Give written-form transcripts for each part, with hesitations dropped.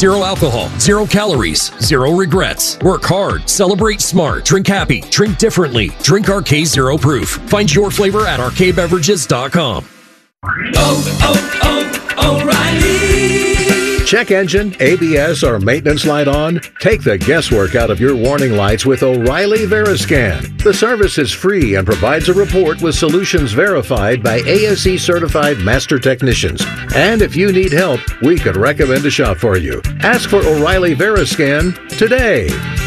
Zero alcohol, 0 calories, 0 regrets. Work hard, celebrate smart, drink happy, drink differently. Drink RK Zero Proof. Find your flavor at rkbeverages.com. O'Reilly. Check engine, ABS, or maintenance light on? Take the guesswork out of your warning lights with O'Reilly Veriscan. The service is free and provides a report with solutions verified by ASE certified master technicians. And if you need help, we could recommend a shop for you. Ask for O'Reilly Veriscan today.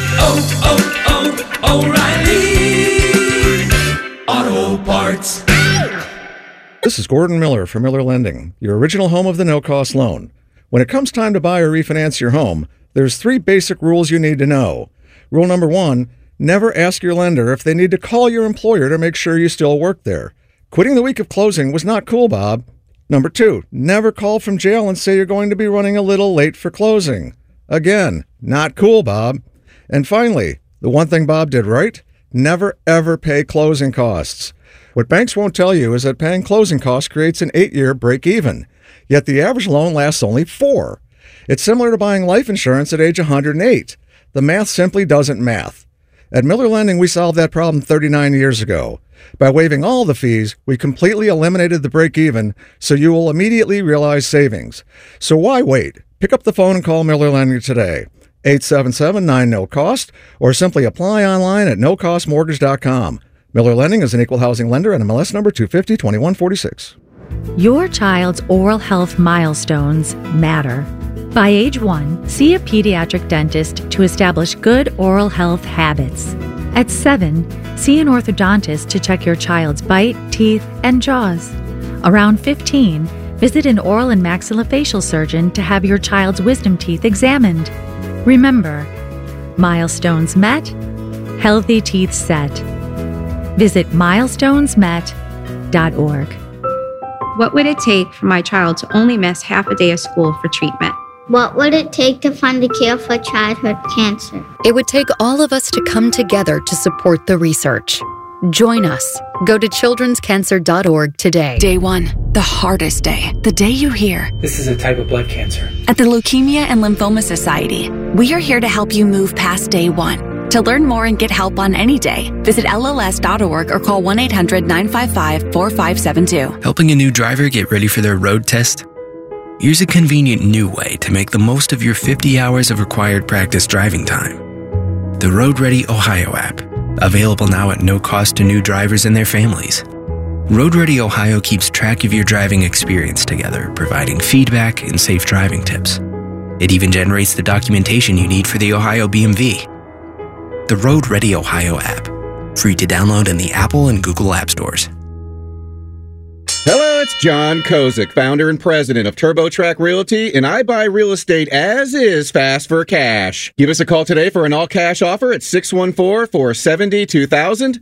O'Reilly Auto Parts. This is Gordon Miller from Miller Lending, your original home of the no-cost loan. When it comes time to buy or refinance your home, there's 3 basic rules you need to know. Rule number 1, never ask your lender if they need to call your employer to make sure you still work there. Quitting the week of closing was not cool, Bob. Number 2, never call from jail and say you're going to be running a little late for closing. Again, not cool, Bob. And finally, the one thing Bob did right, never ever pay closing costs. What banks won't tell you is that paying closing costs creates an 8-year break-even, yet the average loan lasts only 4. It's similar to buying life insurance at age 108. The math simply doesn't math. At Miller Lending, we solved that problem 39 years ago. By waiving all the fees, we completely eliminated the break-even, so you will immediately realize savings. So why wait? Pick up the phone and call Miller Lending today. 877-9-NO-COST, or simply apply online at nocostmortgage.com. Miller Lending is an equal housing lender and MLS number 250-2146. Your child's oral health milestones matter. By age 1, see a pediatric dentist to establish good oral health habits. At 7, see an orthodontist to check your child's bite, teeth, and jaws. Around 15, visit an oral and maxillofacial surgeon to have your child's wisdom teeth examined. Remember, milestones met, healthy teeth set. Visit milestonesmet.org. What would it take for my child to only miss half a day of school for treatment? What would it take to fund a cure for childhood cancer? It would take all of us to come together to support the research. Join us. Go to childrenscancer.org today. Day 1, the hardest day. The day you hear, "This is a type of blood cancer." At the Leukemia and Lymphoma Society, we are here to help you move past day 1. To learn more and get help on any day, visit LLS.org or call 1-800-955-4572. Helping a new driver get ready for their road test? Here's a convenient new way to make the most of your 50 hours of required practice driving time. The Road Ready Ohio app, available now at no cost to new drivers and their families. Road Ready Ohio keeps track of your driving experience together, providing feedback and safe driving tips. It even generates the documentation you need for the Ohio BMV. The Road Ready Ohio app, free to download in the Apple and Google App Stores. Hello, it's John Kozik, founder and president of TurboTrack Realty, and I buy real estate as is fast for cash. Give us a call today for an all-cash offer at 614-470-2000,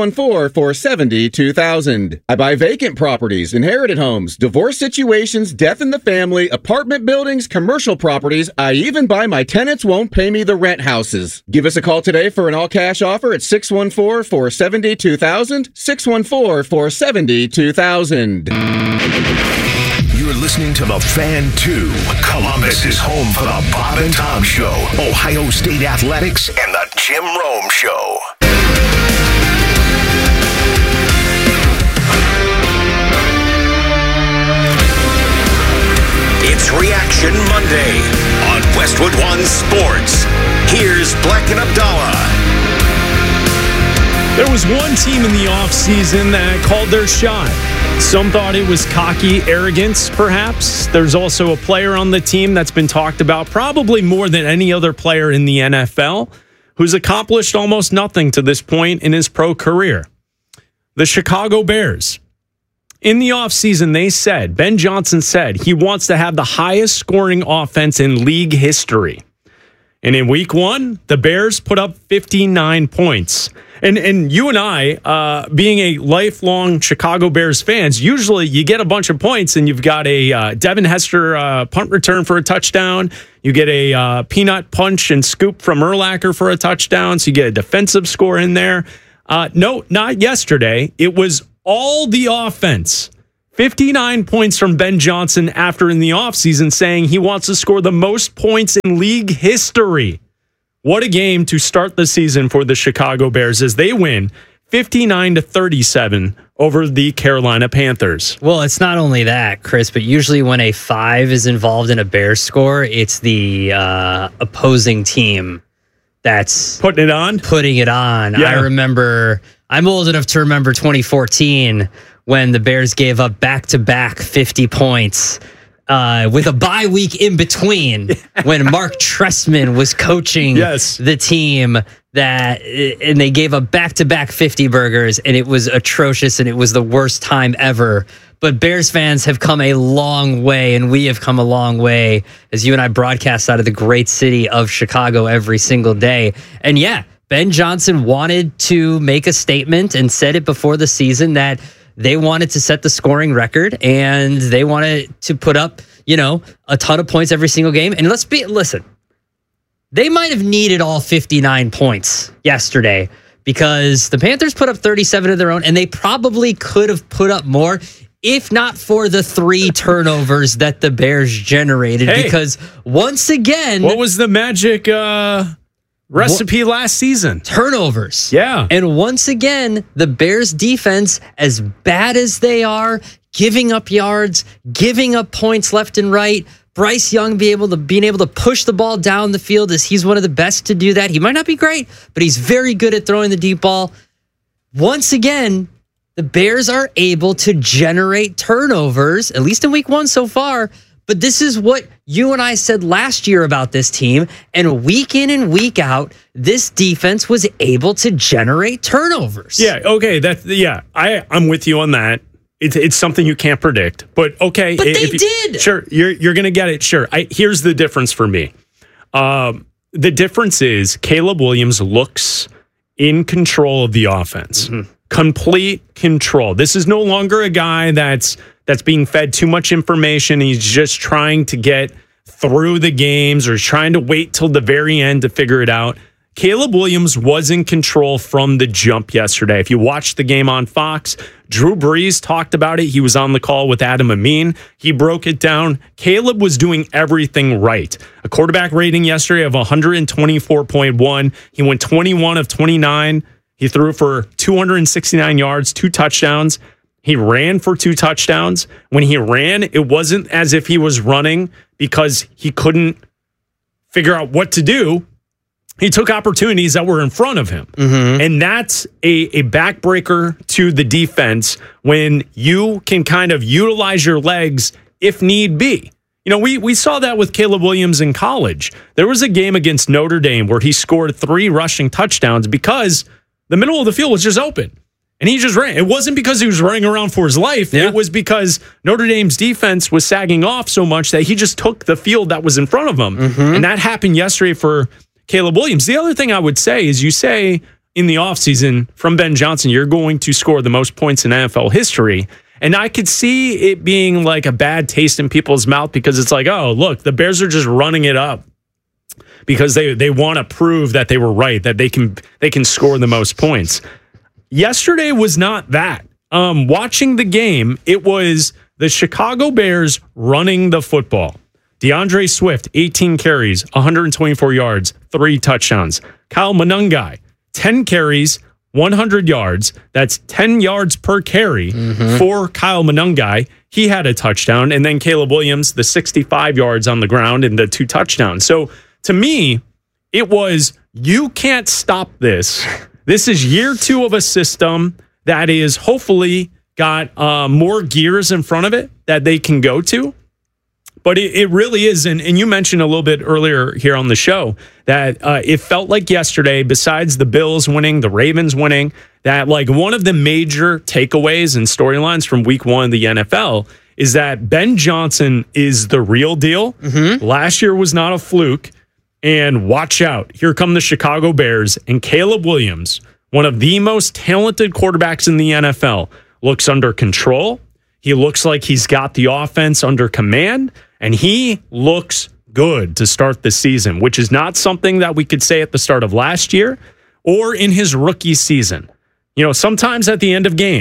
614-470-2000. I buy vacant properties, inherited homes, divorce situations, death in the family, apartment buildings, commercial properties. I even buy my tenants won't pay me the rent houses. Give us a call today for an all-cash offer at 614-470-2000, 614-470-2000. You're listening to The Fan 2. Columbus is home for the Bob and Tom Show, Ohio State Athletics, and the Jim Rome Show. It's Reaction Monday on Westwood One Sports. Here's Black and Abdallah. There was one team in the offseason that called their shot. Some thought it was cocky arrogance, perhaps. There's also a player on the team that's been talked about probably more than any other player in the NFL who's accomplished almost nothing to this point in his pro career. The Chicago Bears. In the offseason, Ben Johnson said he wants to have the highest scoring offense in league history. And in week 1, the Bears put up 59 points. And you and I, being a lifelong Chicago Bears fans, usually you get a bunch of points and you've got a Devin Hester punt return for a touchdown. You get a peanut punch and scoop from Urlacher for a touchdown. So you get a defensive score in there. No, not yesterday. It was all the offense. 59 points from Ben Johnson after in the offseason saying he wants to score the most points in league history. What a game to start the season for the Chicago Bears as they win 59-37 over the Carolina Panthers. Well, it's not only that, Chris, but usually when a 5 is involved in a Bears score, it's the opposing team that's putting it on. Yeah. I remember, I'm old enough to remember 2014 when the Bears gave up back-to-back 50 points with a bye week in between when Mark Trestman was coaching the team and they gave up back-to-back 50 burgers, and it was atrocious, and it was the worst time ever. But Bears fans have come a long way, and we have come a long way as you and I broadcast out of the great city of Chicago every single day. And yeah, Ben Johnson wanted to make a statement and said it before the season that they wanted to set the scoring record and they wanted to put up, a ton of points every single game. And listen, they might have needed all 59 points yesterday because the Panthers put up 37 of their own, and they probably could have put up more if not for the 3 turnovers that the Bears generated. Because once again, what was the magic recipe last season? Turnovers. Yeah. And once again, the Bears defense, as bad as they are, giving up yards, giving up points left and right. Bryce Young being able to push the ball down the field, as he's one of the best to do that. He might not be great, but he's very good at throwing the deep ball. Once again, the Bears are able to generate turnovers, at least in week 1 so far. But this is what you and I said last year about this team. And week in and week out, this defense was able to generate turnovers. Yeah, okay. I'm with you on that. It's something you can't predict. But okay. But they did. Sure, you're going to get it. Sure. Here's the difference for me. The difference is Caleb Williams looks in control of the offense. Mm-hmm. Complete control. This is no longer a guy that's being fed too much information. He's just trying to get through the games or trying to wait till the very end to figure it out. Caleb Williams was in control from the jump yesterday. If you watched the game on Fox, Drew Brees talked about it. He was on the call with Adam Amin. He broke it down. Caleb was doing everything right. A quarterback rating yesterday of 124.1. He went 21 of 29. He threw for 269 yards, 2 touchdowns. He ran for 2 touchdowns. When he ran, it wasn't as if he was running because he couldn't figure out what to do. He took opportunities that were in front of him. Mm-hmm. And that's a backbreaker to the defense when you can kind of utilize your legs if need be. We saw that with Caleb Williams in college. There was a game against Notre Dame where he scored 3 rushing touchdowns because the middle of the field was just open. And he just ran. It wasn't because he was running around for his life. Yeah. It was because Notre Dame's defense was sagging off so much that he just took the field that was in front of him. Mm-hmm. And that happened yesterday for Caleb Williams. The other thing I would say is you say in the offseason from Ben Johnson, you're going to score the most points in NFL history. And I could see it being like a bad taste in people's mouth because it's like, oh, look, the Bears are just running it up because they want to prove that they were right, that they can score the most points. Yesterday was not that. Watching the game, it was the Chicago Bears running the football. DeAndre Swift, 18 carries, 124 yards, 3 touchdowns. Kyle Monangai, 10 carries, 100 yards. That's 10 yards per carry for Kyle Monangai. He had a touchdown. And then Caleb Williams, the 65 yards on the ground and the 2 touchdowns. So to me, it was, you can't stop this. This is year 2 of a system that is hopefully got more gears in front of it that they can go to. But it really is, and you mentioned a little bit earlier here on the show that it felt like yesterday, besides the Bills winning, the Ravens winning, that like one of the major takeaways and storylines from week 1 of the NFL is that Ben Johnson is the real deal. Mm-hmm. Last year was not a fluke. And watch out. Here come the Chicago Bears and Caleb Williams, one of the most talented quarterbacks in the NFL, looks under control. He looks like he's got the offense under command, and he looks good to start the season, which is not something that we could say at the start of last year or in his rookie season. Sometimes at the end of games,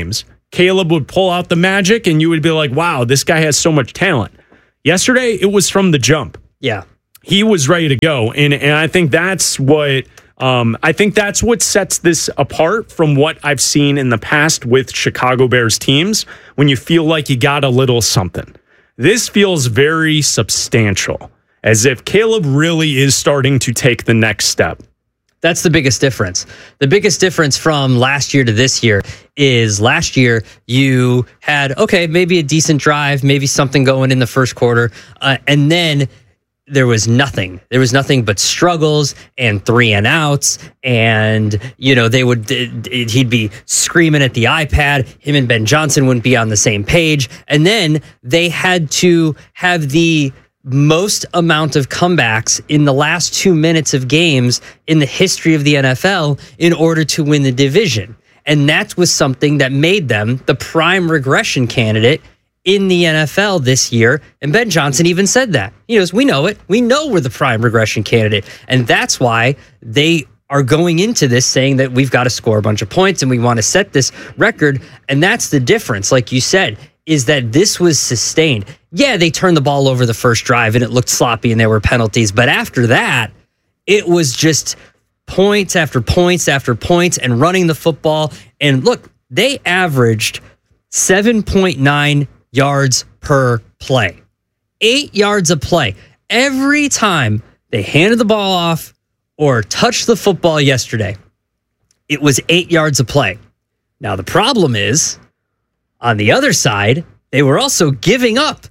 Caleb would pull out the magic and you would be like, wow, this guy has so much talent. Yesterday, it was from the jump. Yeah. He was ready to go. And I think that's what sets this apart from what I've seen in the past with Chicago Bears teams when you feel like you got a little something. This feels very substantial, as if Caleb really is starting to take the next step. That's the biggest difference. The biggest difference from last year to this year is last year you had, okay, maybe a decent drive, maybe something going in the first quarter, and then there was nothing. There was nothing but struggles and 3 and outs, and he'd be screaming at the iPad. Him and Ben Johnson wouldn't be on the same page, and then they had to have the most amount of comebacks in the last 2 minutes of games in the history of the NFL in order to win the division. And that was something that made them the prime regression candidate in the NFL this year. And Ben Johnson even said that. He goes, we know it. We know we're the prime regression candidate. And that's why they are going into this saying that we've got to score a bunch of points and we want to set this record. And that's the difference, like you said, is that this was sustained. Yeah, they turned the ball over the first drive and it looked sloppy and there were penalties. But after that, it was just points after points after points and running the football. And look, they averaged 7.9 yards per play. 8 yards a play. Every time they handed the ball off or touched the football yesterday, it was 8 yards a play. Now, the problem is, on the other side, they were also giving up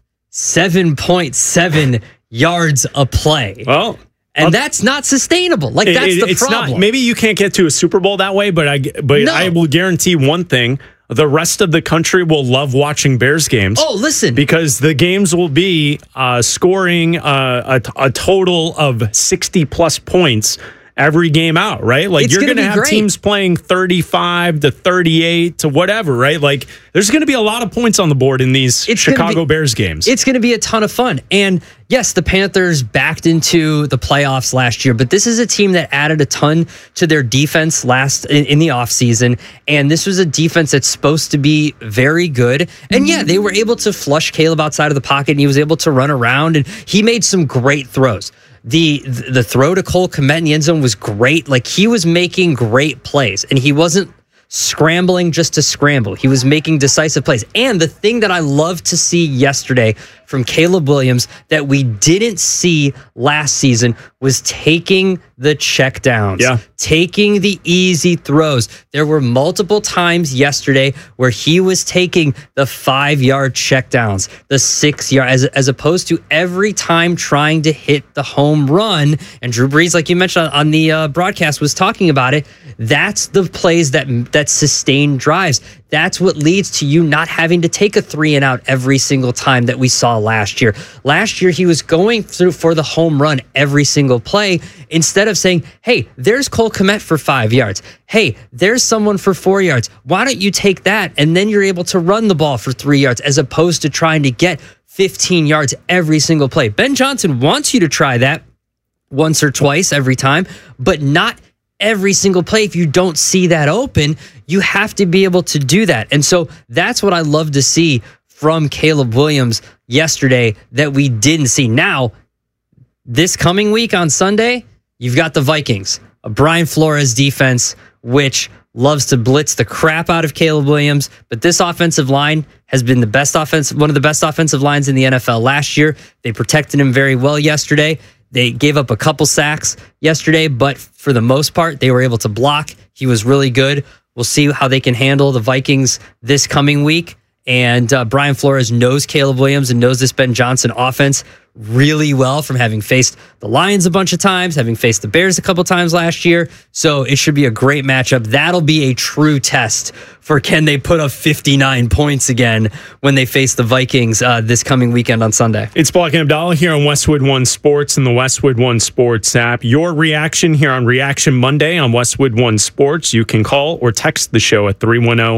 7.7 yards a play. Well, and that's not sustainable. Like, that's the problem. Not, maybe you can't get to a Super Bowl that way, but I will guarantee one thing. The rest of the country will love watching Bears games. Oh, listen. Because the games will be scoring a total of 60-plus points every game out, right? Like, you're going to have teams playing 35 to 38 to whatever, right? Like, there's going to be a lot of points on the board in these Chicago Bears games. It's going to be a ton of fun. And yes, the Panthers backed into the playoffs last year, but this is a team that added a ton to their defense in the offseason. And this was a defense that's supposed to be very good. And yeah, they were able to flush Caleb outside of the pocket and he was able to run around and he made some great throws. The throw to Cole Kmet in the end zone was great. Like, he was making great plays and he wasn't scrambling just to scramble. He was making decisive plays. And the thing that I loved to see yesterday from Caleb Williams that we didn't see last season was taking the checkdowns, taking the easy throws. There were multiple times yesterday where he was taking the 5-yard checkdowns, the 6 yard, as opposed to every time trying to hit the home run. And Drew Brees, like you mentioned on the broadcast, was talking about it. That's the plays that sustain drives. That's what leads to you not having to take a 3 and out every single time that we saw last year. Last year, he was going through for the home run every single play instead of saying, hey, there's Cole Kmet for 5 yards. Hey, there's someone for 4 yards. Why don't you take that? And then you're able to run the ball for 3 yards as opposed to trying to get 15 yards every single play. Ben Johnson wants you to try that once or twice every time, but not every single play. If you don't see that open, you have to be able to do that. And so that's what I love to see from Caleb Williams yesterday that we didn't see. Now, this coming week on Sunday, you've got the Vikings, a Brian Flores defense, which loves to blitz the crap out of Caleb Williams. But this offensive line has been one of the best offensive lines in the NFL last year. They protected him very well yesterday. They gave up a couple sacks yesterday, but for the most part, they were able to block. He was really good. We'll see how they can handle the Vikings this coming week. And Brian Flores knows Caleb Williams and knows this Ben Johnson offense really well from having faced the Lions a bunch of times, having faced the Bears a couple times last year. So it should be a great matchup. That'll be a true test for can they put up 59 points again when they face the Vikings this coming weekend on Sunday. It's Block and Abdallah here on Westwood One Sports and the Westwood One Sports app. Your reaction here on Reaction Monday on Westwood One Sports. You can call or text the show at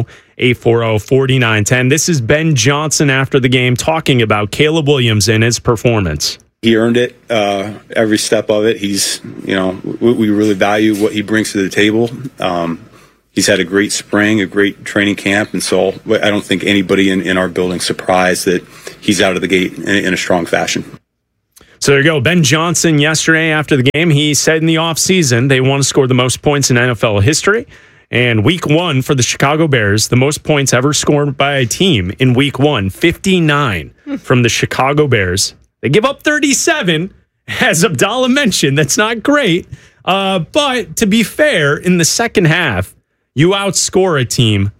310-840-4910. This is Ben Johnson after the game talking about Caleb Williams and his performance. He earned it every step of it. He's, we really value what he brings to the table. He's had a great spring, a great training camp, and so I don't think anybody in our building is surprised that he's out of the gate in a strong fashion. So there you go. Ben Johnson yesterday after the game, he said in the offseason they want to score the most points in NFL history. And week 1 for the Chicago Bears, the most points ever scored by a team in week 1, 59 from the Chicago Bears. They give up 37, as Abdallah mentioned. That's not great. But to be fair, in the second half, you outscore a team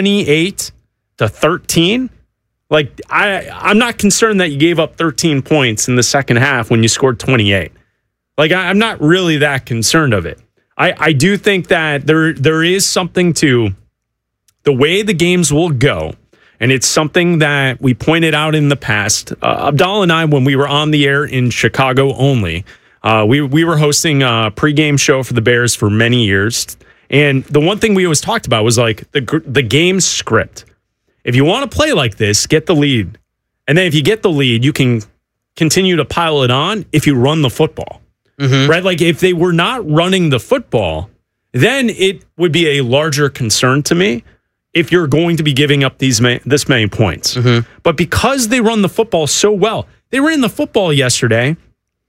28-13. Like, I'm not concerned that you gave up 13 points in the second half when you scored 28. Like, I'm not really that concerned of it. I do think that there is something to the way the games will go, and it's something that we pointed out in the past. Abdallah and I, when we were on the air in Chicago only, we were hosting a pregame show for the Bears for many years. And the one thing we always talked about was like the game script. If you want to play like this, get the lead. And then if you get the lead, you can continue to pile it on if you run the football. Mm-hmm. Right? Like if they were not running the football, then it would be a larger concern to me if you're going to be giving up this many points. Mm-hmm. But because they run the football so well, they ran the football yesterday,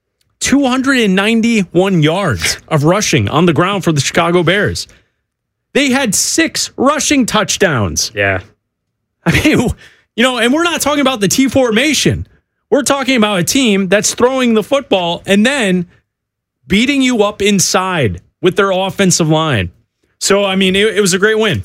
291 yards of rushing on the ground for the Chicago Bears. They had 6 rushing touchdowns. Yeah. I mean, and we're not talking about the T formation. We're talking about a team that's throwing the football and then beating you up inside with their offensive line. So, I mean, it was a great win,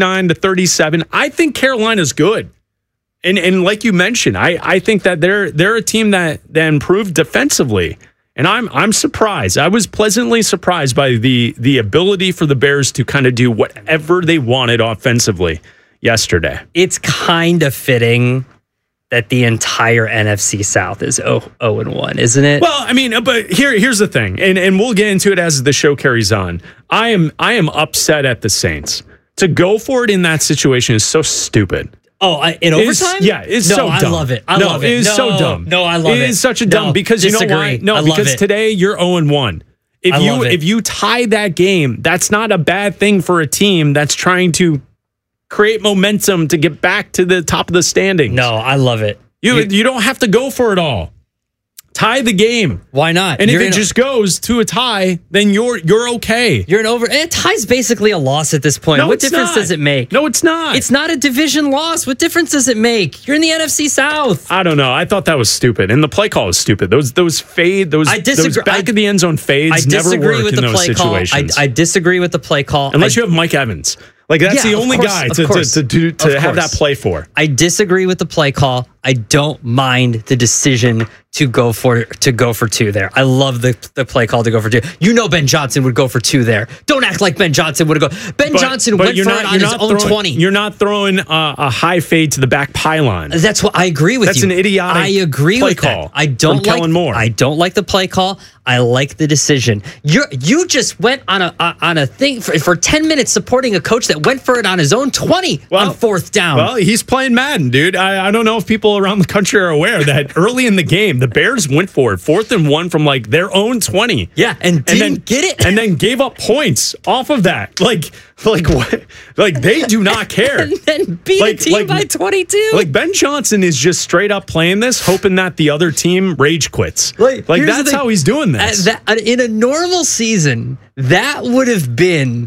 59-37. I think Carolina's good. And like you mentioned, I think that they're a team that improved defensively. And I'm surprised. I was pleasantly surprised by the ability for the Bears to kind of do whatever they wanted offensively yesterday. It's kind of fitting that the entire NFC South is 0-1, isn't it? Well, I mean, but here's the thing, and we'll get into it as the show carries on. I am upset at the Saints. To go for it in that situation is so stupid. Oh, in overtime? It's so dumb. I love it. I love it. It is so dumb. No, I love it. It is such a dumb because disagree. You know why? No, because today you're 0-1. If you tie that game, that's not a bad thing for a team that's trying to create momentum to get back to the top of the standings. No, I love it. You don't have to go for it all. Tie the game. Why not? And if it just goes to a tie, then you're okay. You're an over. And tie's basically a loss at this point. No, what difference does it make? No, it's not. It's not a division loss. What difference does it make? You're in the NFC South. I don't know. I thought that was stupid, and the play call was stupid. Those those back of the end zone fades never work in those situations. I disagree with the play call unless you have Mike Evans. Like that's the only guy to have that play for. I disagree with the play call. I don't mind the decision to go for 2 there. I love the play call to go for 2. You know Ben Johnson would go for 2 there. Don't act like Ben Johnson would have gone. Ben Johnson went for it on his own 20. You're not throwing a high fade to the back pylon. That's what I agree with you. That's an idiotic I agree play with call. That. I don't like Kellen Moore. I don't like the play call. I like the decision. You just went on a thing for 10 minutes supporting a coach that went for it on his own 20 on 4th down. Well, he's playing Madden, dude. I don't know if people around the country are aware that early in the game, the Bears went for it, 4th and 1 from like their own 20. Yeah, and didn't get it. And then gave up points off of that. Like what? Like they do not care. And then beat a team by 22. Like Ben Johnson is just straight up playing this, hoping that the other team rage quits. Like that's how he's doing this. In a normal season, that would have been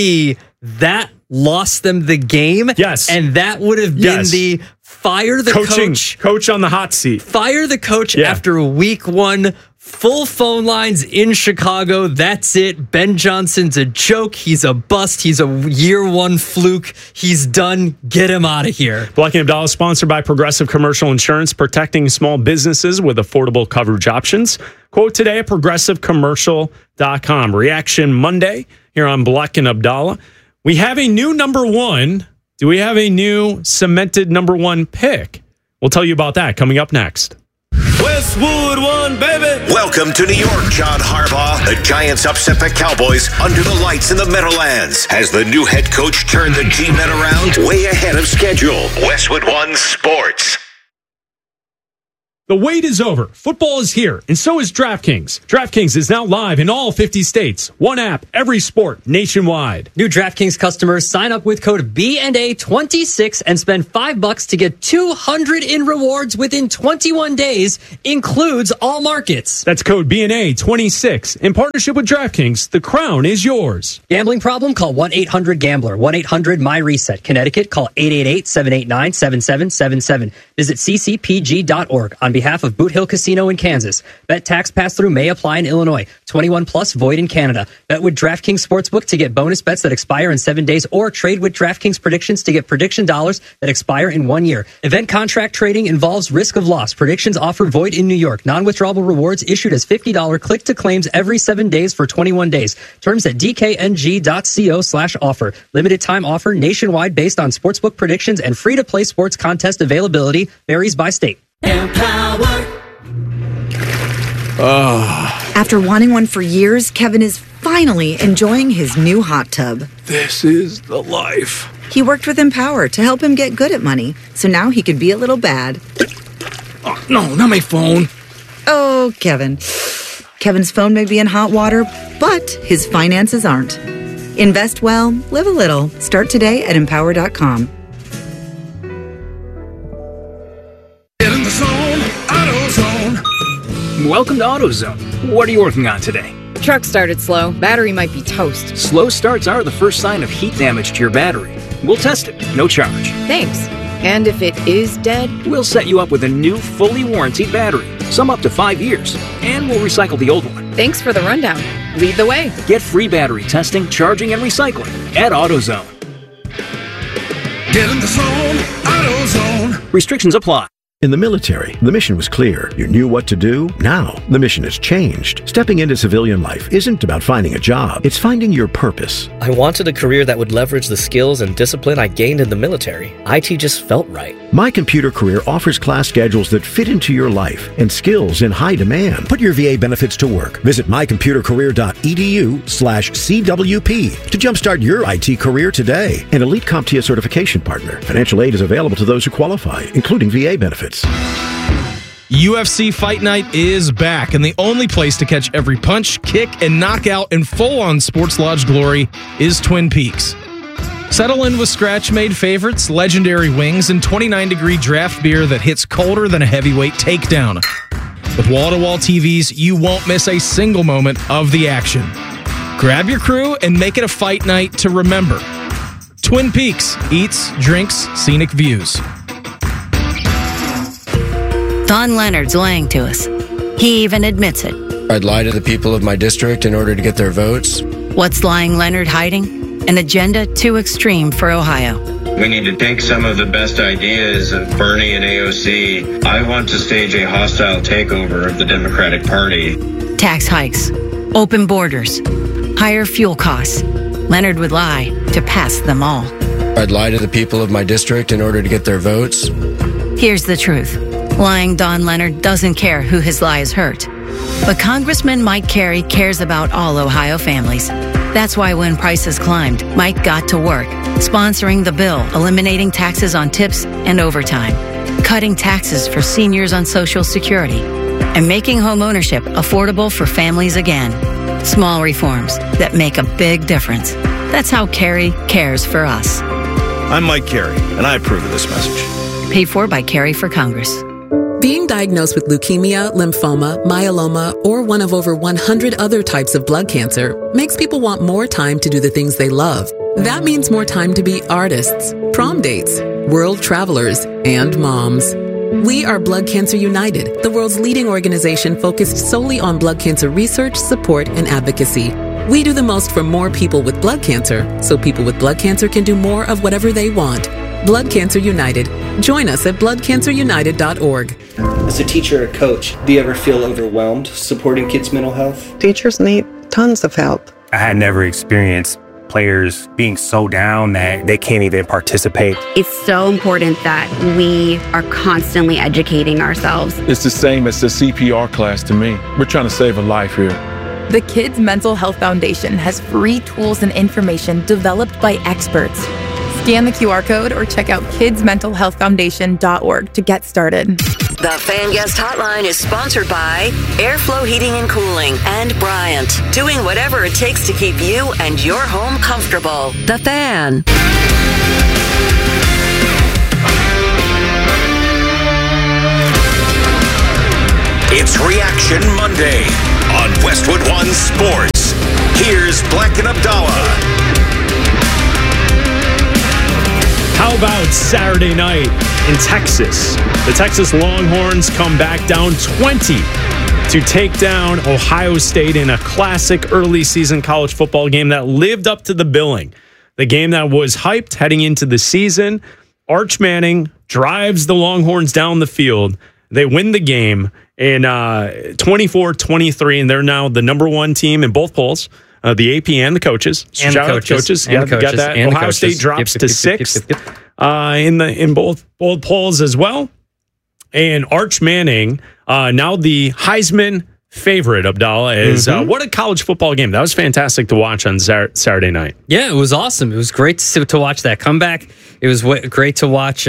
that lost them the game. Yes. And that would have been the fire the coach on the hot seat. Fire the coach after week 1. Full phone lines in Chicago. That's it. Ben Johnson's a joke. He's a bust. He's a year 1 fluke. He's done. Get him out of here. Black & Abdallah is sponsored by Progressive Commercial Insurance, protecting small businesses with affordable coverage options. Quote today at progressivecommercial.com. Reaction Monday here on Black & Abdallah. We have a new number 1. Do we have a new cemented number 1 pick? We'll tell you about that coming up next. Westwood won, baby. Welcome to New York, John Harbaugh. The Giants upset the Cowboys under the lights in the Meadowlands. Has the new head coach turned the G-Men around? Way ahead of schedule. Westwood One Sports. The wait is over. Football is here, and so is DraftKings. DraftKings is now live in all 50 states. One app, every sport, nationwide. New DraftKings customers sign up with code BNA26 and spend $5 to get $200 in rewards within 21 days. Includes all markets. That's code BNA26. In partnership with DraftKings, the crown is yours. Gambling problem? Call 1-800-GAMBLER. 1-800-MY-RESET. Connecticut, call 888-789-7777. Visit ccpg.org. On behalf of Boot Hill Casino in Kansas. Bet tax pass-through may apply in Illinois. 21 plus void in Canada. Bet with DraftKings Sportsbook to get bonus bets that expire in 7 days, or trade with DraftKings Predictions to get prediction dollars that expire in 1 year. Event contract trading involves risk of loss. Predictions offer void in New York. Non-withdrawable rewards issued as $50 click-to-claims every 7 days for 21 days. Terms at dkng.co/offer. Limited time offer nationwide based on sportsbook predictions and free-to-play sports contest availability varies by state. After wanting one for years, Kevin is finally enjoying his new hot tub. This is the life. He worked with Empower to help him get good at money, so now he could be a little bad. Oh, no, not my phone. Oh, Kevin. Kevin's phone may be in hot water, but his finances aren't. Invest well, live a little. Start today at Empower.com. Get in the zone, AutoZone. Welcome to AutoZone. What are you working on today? Truck started slow. Battery might be toast. Slow starts are the first sign of heat damage to your battery. We'll test it, no charge. Thanks. And if it is dead? We'll set you up with a new, fully warranted battery, some up to 5 years, and we'll recycle the old one. Thanks for the rundown. Lead the way. Get free battery testing, charging, and recycling at AutoZone. Get in the zone, AutoZone. Restrictions apply. In the military, the mission was clear. You knew what to do. Now, the mission has changed. Stepping into civilian life isn't about finding a job. It's finding your purpose. I wanted a career that would leverage the skills and discipline I gained in the military. IT just felt right. My Computer Career offers class schedules that fit into your life and skills in high demand. Put your VA benefits to work. Visit mycomputercareer.edu/CWP to jumpstart your IT career today. An elite CompTIA certification partner. Financial aid is available to those who qualify, including VA benefits. UFC Fight Night is back, and the only place to catch every punch, kick, and knockout in full-on Sports Lodge glory is Twin Peaks. Settle in with scratch-made favorites, legendary wings, and 29-degree draft beer that hits colder than a heavyweight takedown. With wall-to-wall TVs, you won't miss a single moment of the action. Grab your crew and make it a fight night to remember. Twin Peaks, eats, drinks, scenic views. Don Leonard's lying to us. He even admits it. I'd lie to the people of my district in order to get their votes. What's lying Leonard hiding? An agenda too extreme for Ohio. We need to take some of the best ideas of Bernie and AOC. I want to stage a hostile takeover of the Democratic Party. Tax hikes, open borders, higher fuel costs. Leonard would lie to pass them all. I'd lie to the people of my district in order to get their votes. Here's the truth. Lying Don Leonard doesn't care who his lies hurt. But Congressman Mike Carey cares about all Ohio families. That's why when prices climbed, Mike got to work, sponsoring the bill, eliminating taxes on tips and overtime, cutting taxes for seniors on Social Security, and making home ownership affordable for families again. Small reforms that make a big difference. That's how Carey cares for us. I'm Mike Carey, and I approve of this message. Paid for by Carey for Congress. Being diagnosed with leukemia, lymphoma, myeloma, or one of over 100 other types of blood cancer makes people want more time to do the things they love. That means more time to be artists, prom dates, world travelers, and moms. We are Blood Cancer United, the world's leading organization focused solely on blood cancer research, support, and advocacy. We do the most for more people with blood cancer, so people with blood cancer can do more of whatever they want. Blood Cancer United. Join us at bloodcancerunited.org. As a teacher or coach, do you ever feel overwhelmed supporting kids' mental health? Teachers need tons of help. I had never experienced players being so down that they can't even participate. It's so important that we are constantly educating ourselves. It's the same as the CPR class to me. We're trying to save a life here. The Kids Mental Health Foundation has free tools and information developed by experts. Scan the QR code or check out kidsmentalhealthfoundation.org to get started. The Fan Guest Hotline is sponsored by Airflow Heating and Cooling and Bryant, doing whatever it takes to keep you and your home comfortable. The Fan. It's Reaction Monday on Westwood One Sports. Here's Black and Abdallah. How about Saturday night in Texas? The Texas Longhorns come back down 20 to take down Ohio State in a classic early season college football game that lived up to the billing. The game that was hyped heading into the season. Arch Manning drives the Longhorns down the field. They win the game in 24-23, and they're now the number one team in both polls, the AP and the coaches. And Shout the out coaches. And Yeah, the coaches. got that. And Ohio State drops to 6th in both polls as well. And Arch Manning, now the Heisman favorite, Abdallah, is what a college football game. That was fantastic to watch on Saturday night. Yeah, it was awesome. It was great to watch that comeback. It was great to watch,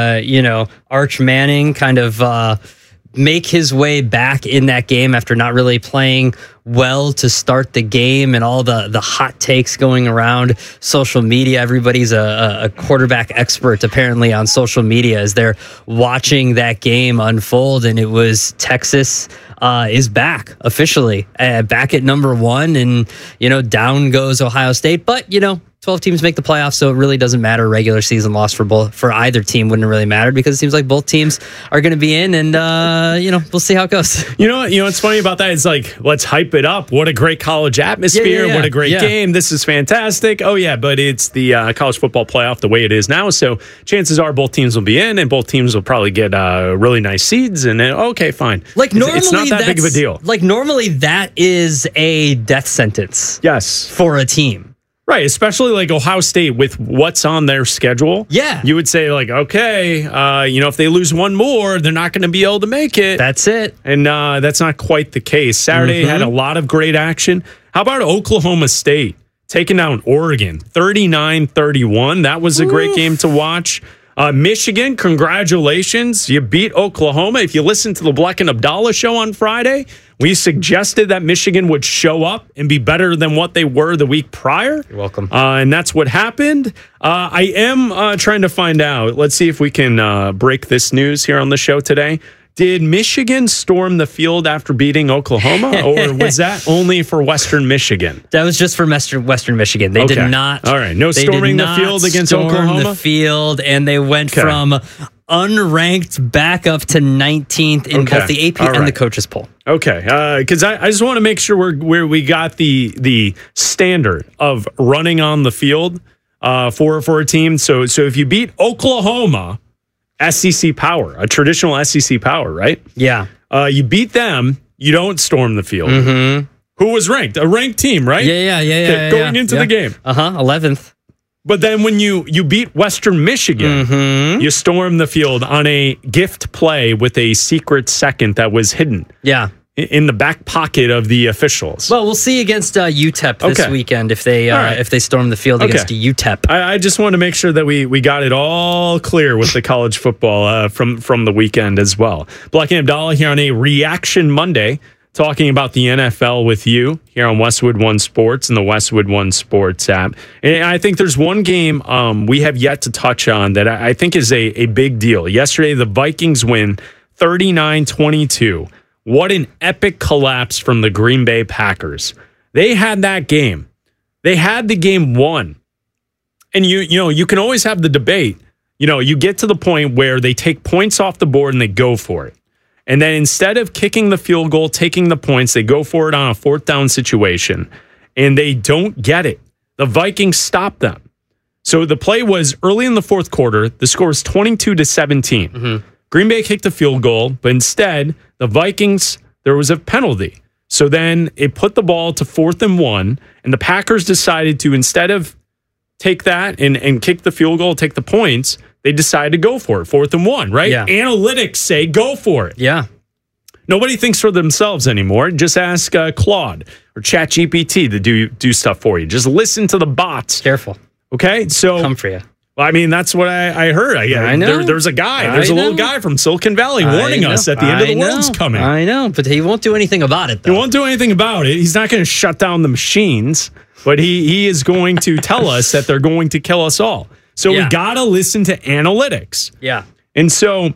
Arch Manning kind of make his way back in that game after not really playing well to start the game, and all the hot takes going around social media. Everybody's a quarterback expert apparently on social media as they're watching that game unfold, and it was Texas is back officially, back at number one, and down goes Ohio State. But 12 teams make the playoffs, so it really doesn't matter. Regular season loss for either team wouldn't really matter, because it seems like both teams are going to be in, and we'll see how it goes. What's funny about that is, like, let's hype it up. What a great college atmosphere! Yeah. What a great game! This is fantastic. Oh yeah, but it's the college football playoff the way it is now. So chances are both teams will be in, and both teams will probably get really nice seeds. And then, okay, fine. Like normally, it's not that big of a deal. Like normally, that is a death sentence. Yes, for a team. Right, especially like Ohio State with what's on their schedule. Yeah. You would say, like, okay, if they lose one more, they're not going to be able to make it. That's it. And that's not quite the case. Saturday had a lot of great action. How about Oklahoma State taking down Oregon, 39-31? That was a great game to watch. Michigan, congratulations. You beat Oklahoma. If you listen to the Black and Abdallah show on Friday, we suggested that Michigan would show up and be better than what they were the week prior. You're welcome. And that's what happened. I am trying to find out. Let's see if we can break this news here on the show today. Did Michigan storm the field after beating Oklahoma, or was that only for Western Michigan? That was just for Western Michigan. They did not. All right, no storming the field against Oklahoma. The field, and they went from unranked back up to 19th in both the AP and the coaches poll. Okay, because I just want to make sure where we got the standard of running on the field for a team. So if you beat Oklahoma, SEC power, a traditional SEC power, right? Yeah. You beat them, you don't storm the field. Mm-hmm. Who was ranked? A ranked team, right? Yeah. Going into the game. 11th. But then when you beat Western Michigan, you storm the field on a gift play with a secret second that was hidden. Yeah. In the back pocket of the officials. Well, we'll see against UTEP this weekend if they storm the field against UTEP. I just want to make sure that we got it all clear with the college football from the weekend as well. Black and Abdallah here on a Reaction Monday, talking about the NFL with you here on Westwood One Sports and the Westwood One Sports app. And I think there's one game we have yet to touch on that I think is a big deal. Yesterday, the Vikings win 39-22. What an epic collapse from the Green Bay Packers. They had that game. They had the game won. And you can always have the debate. You get to the point where they take points off the board and they go for it. And then instead of kicking the field goal, taking the points, they go for it on a fourth down situation. And they don't get it. The Vikings stop them. So the play was early in the fourth quarter. The score was 22-17. Mm-hmm. Green Bay kicked a field goal, but instead, the Vikings, there was a penalty. So then it put the ball to 4th and 1, and the Packers decided to, instead of take that and kick the field goal, take the points, they decided to go for it, 4th and 1, right? Yeah. Analytics say go for it. Yeah. Nobody thinks for themselves anymore. Just ask Claude or ChatGPT to do stuff for you. Just listen to the bots. Careful. Okay? So come for you. Well, I mean, that's what I heard. I know. There's a guy. There's a little guy from Silicon Valley warning us that the end of the world's coming. I know, but he won't do anything about it, though. He won't do anything about it. He's not going to shut down the machines, but he is going to tell us that they're going to kill us all. So we got to listen to analytics. Yeah. And so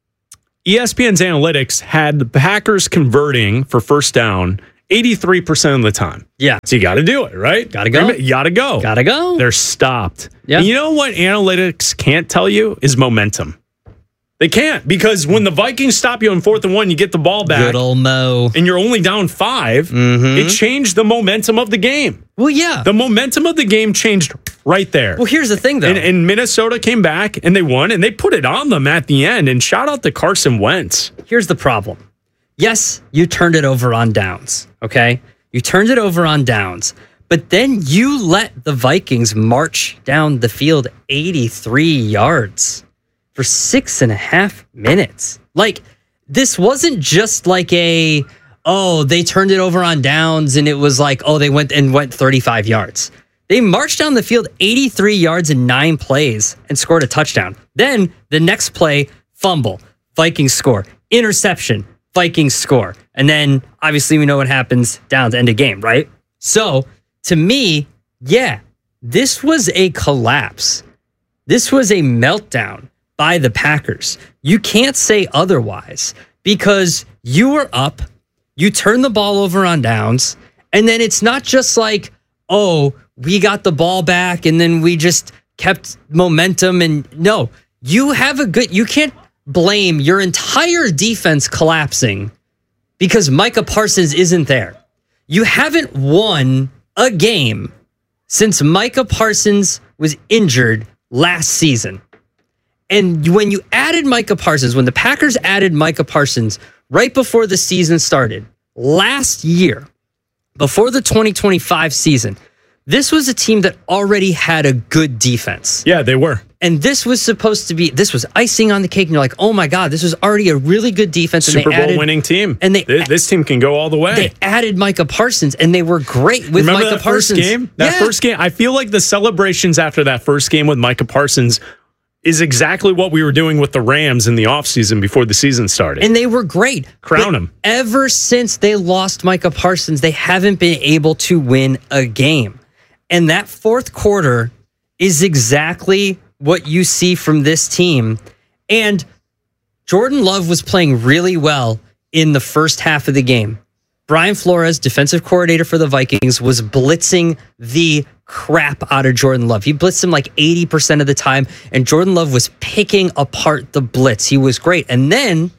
ESPN's analytics had the Packers converting for first down 83% of the time. Yeah. So you got to do it, right? Got to go. You got to go. Got to go. They're stopped. Yeah. And you know what analytics can't tell you is momentum. They can't, because when the Vikings stop you on 4th and 1, you get the ball back. Good old Mo. And you're only down 5. It changed the momentum of the game. Well, yeah. The momentum of the game changed right there. Well, here's the thing, though. And Minnesota came back and they won and they put it on them at the end. And shout out to Carson Wentz. Here's the problem. Yes, you turned it over on downs, okay? You turned it over on downs, but then you let the Vikings march down the field 83 yards for 6.5 minutes. Like, this wasn't just like they turned it over on downs and it was like, they went 35 yards. They marched down the field 83 yards in 9 plays and scored a touchdown. Then the next play, fumble, Vikings score, interception, Vikings score. And then obviously we know what happens down to end of game, right? So to me, this was a collapse. This was a meltdown by the Packers. You can't say otherwise, because you were up, you turned the ball over on downs, and then it's not just like, we got the ball back and then we just kept momentum. And no, you can't blame your entire defense collapsing because Micah Parsons isn't there. You haven't won a game since Micah Parsons was injured last season. And when you added Micah Parsons, when the Packers added Micah Parsons right before the season started, last year, before the 2025 season, this was a team that already had a good defense. Yeah, they were. And this was icing on the cake. And you're like, oh my God, this was already a really good defense. Super Bowl winning team. And this team can go all the way. They added Micah Parsons and they were great with Micah Parsons. First game, I feel like the celebrations after that first game with Micah Parsons is exactly what we were doing with the Rams in the offseason before the season started. And they were great. Crown them. Ever since they lost Micah Parsons, they haven't been able to win a game. And that fourth quarter is exactly what you see from this team. And Jordan Love was playing really well in the first half of the game. Brian Flores, defensive coordinator for the Vikings, was blitzing the crap out of Jordan Love. He blitzed him like 80% of the time, and Jordan Love was picking apart the blitz. He was great. And then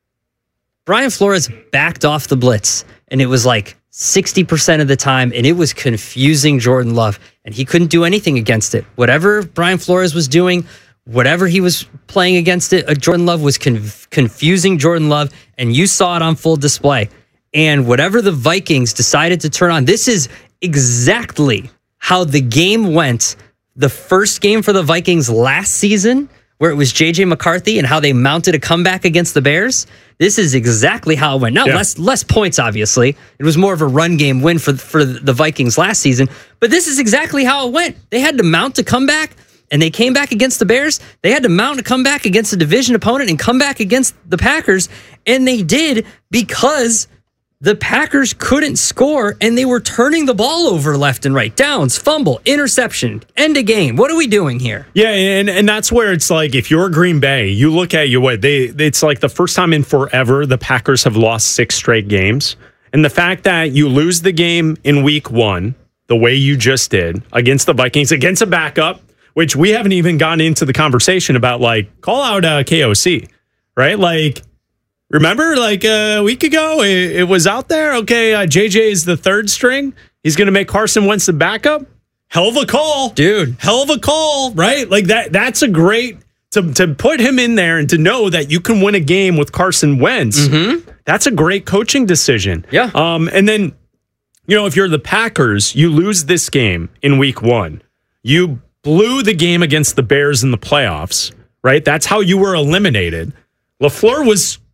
Brian Flores backed off the blitz, and it was like 60% of the time, and it was confusing Jordan Love, and he couldn't do anything against it. Whatever Brian Flores was doing, whatever he was playing against it, Jordan Love was confusing Jordan Love, and you saw it on full display. And whatever the Vikings decided to turn on, this is exactly how the game went. The first game for the Vikings last season, where it was J.J. McCarthy and how they mounted a comeback against the Bears. This is exactly how it went. Now, less points, obviously. It was more of a run game win for the Vikings last season. But this is exactly how it went. They had to mount a comeback, and they came back against the Bears. They had to mount a comeback against a division opponent and come back against the Packers. And they did because the Packers couldn't score, and they were turning the ball over left and right. Downs, fumble, interception, end of game. What are we doing here? Yeah, and that's where it's like, if you're Green Bay, you look at it's like the first time in forever the Packers have lost 6 straight games. And the fact that you lose the game in week 1, the way you just did, against the Vikings, against a backup, which we haven't even gotten into the conversation about, like, call out KOC, right? Like, remember, like a week ago, it was out there. Okay, JJ is the third string. He's going to make Carson Wentz the backup. Hell of a call. Dude. Hell of a call, right? Like that's a great, to put him in there and to know that you can win a game with Carson Wentz. Mm-hmm. That's a great coaching decision. Yeah. And then, if you're the Packers, you lose this game in week 1. You blew the game against the Bears in the playoffs, right? That's how you were eliminated. LaFleur was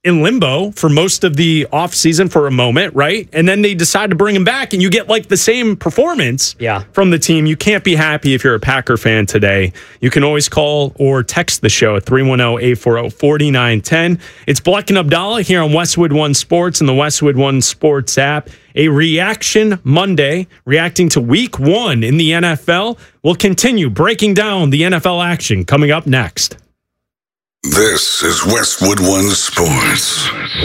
in limbo for most of the offseason for a moment, right? And then they decide to bring him back, and you get like the same performance from the team. You can't be happy if you're a Packer fan today. You can always call or text the show at 310-840-4910. It's Bleck and Abdallah here on Westwood One Sports and the Westwood One Sports app. A Reaction Monday, reacting to Week 1 in the NFL. We'll continue breaking down the NFL action coming up next. This is Westwood One Sports.